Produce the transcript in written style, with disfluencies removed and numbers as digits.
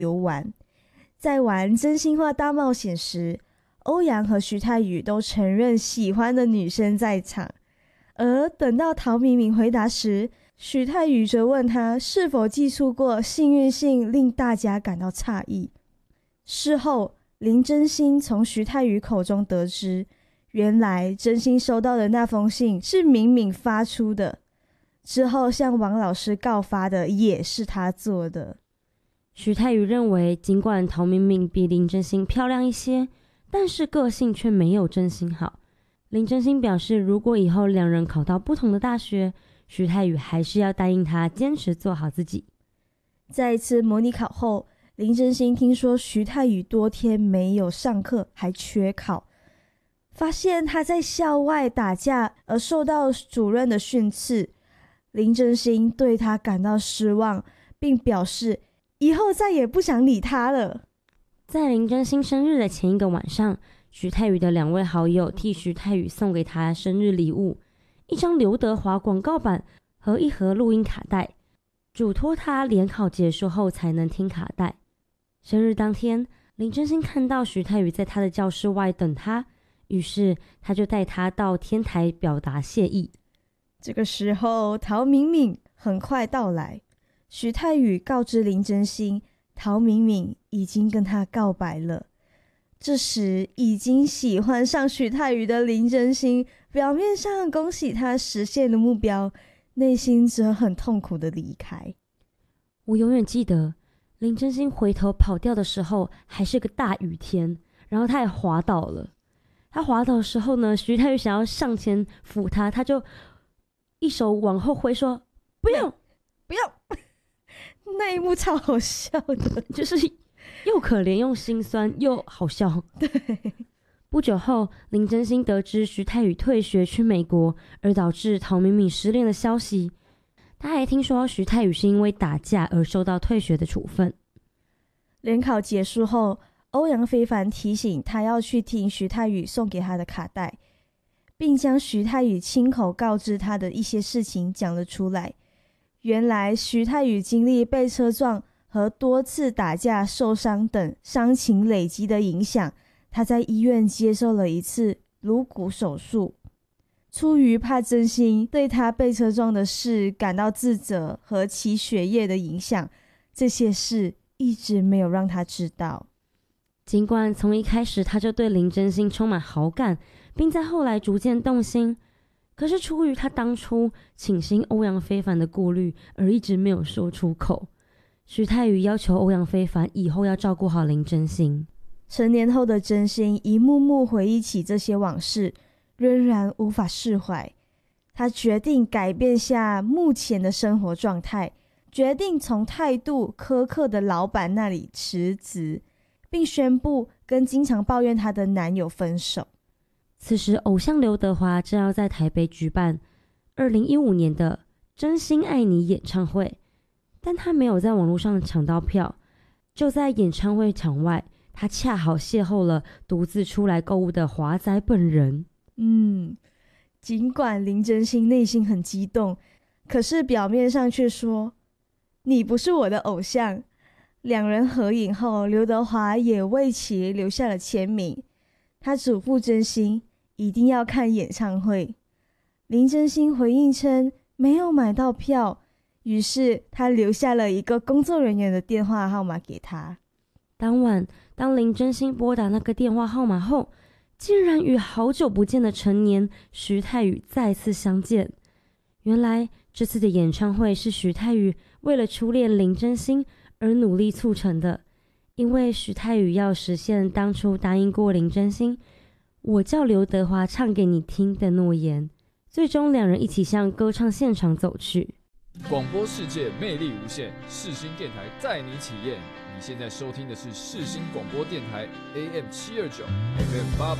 游玩。在玩真心话大冒险时，欧阳和徐太宇都承认喜欢的女生在场，而等到陶明明回答时，徐太宇则问他是否记错过，幸运性令大家感到诧异。事后林真心从徐太宇口中得知，原来真心收到的那封信是敏敏发出的，之后向王老师告发的也是他做的。 徐太宇认为，尽管陶敏敏比林真心漂亮一些，但是个性却没有真心好。林真心表示，如果以后两人考到不同的大学，徐太宇还是要答应他坚持做好自己。 在一次模拟考后，林真心听说徐太宇多天没有上课还缺考，发现他在校外打架而受到主任的训斥。林真心对他感到失望，并表示以后再也不想理他了。 在林真心生日的前一个晚上，徐太宇的2位好友替徐太宇送给他生日礼物，一张刘德华广告版和一盒录音卡带，嘱托他联考结束后才能听卡带。生日当天，林真心看到徐太宇在他的教室外等他，于是他就带他到天台表达谢意。 这个时候，陶敏敏很快到来，徐太宇告知林真心，陶敏敏已经跟他告白了。这时已经喜欢上徐太宇的林真心，表面上恭喜他实现了目标，内心则很痛苦的离开。 我永远记得林真心回头跑掉的时候还是个大雨天，然后他也滑倒了。他滑倒的时候呢，徐太宇想要上前扶他，他就一手往后挥说不要不要那一幕超好笑的， 就是又可怜又心酸又好笑。 对， 不久后，林真心得知徐太宇退学去美国，而导致陶敏敏失恋的消息。他还听说徐太宇是因为打架而受到退学的处分。 联考结束后，欧阳非凡提醒他要去听徐太宇送给他的卡带，并将徐太宇亲口告知他的一些事情讲了出来。原来徐太宇经历被车撞和多次打架受伤等伤情累积的影响，他在医院接受了一次颅骨手术。出于怕真心对他被车撞的事感到自责和其学业的影响，这些事一直没有让他知道。 尽管从一开始他就对林真心充满好感，并在后来逐渐动心，可是出于他当初倾心欧阳非凡的顾虑而一直没有说出口。徐太宇要求欧阳非凡以后要照顾好林真心。 成年后的真心一幕幕回忆起这些往事，仍然无法释怀。他决定改变下目前的生活状态，决定从态度苛刻的老板那里辞职，并宣布跟经常抱怨她的男友分手。 此时偶像刘德华正要在台北举办2015年的真心爱你演唱会，但他没有在网络上抢到票。就在演唱会场外，他恰好邂逅了独自出来购物的华仔本人。 尽管林真心内心很激动，可是表面上却说你不是我的偶像。两人合影后，刘德华也为其留下了签名。他嘱咐真心一定要看演唱会。林真心回应称没有买到票，于是他留下了一个工作人员的电话号码给他。 当晚，当林真心拨打那个电话号码后，竟然与好久不见的陈年徐太宇再次相见。原来这次的演唱会是徐太宇为了初恋林真心而努力促成的，因为徐太宇要实现当初答应过林真心我叫刘德华唱给你听的诺言。最终两人一起向歌唱现场走去。 广播世界魅力无限，世新电台带你体验。你现在收听的是世新广播电台 AM729 FM88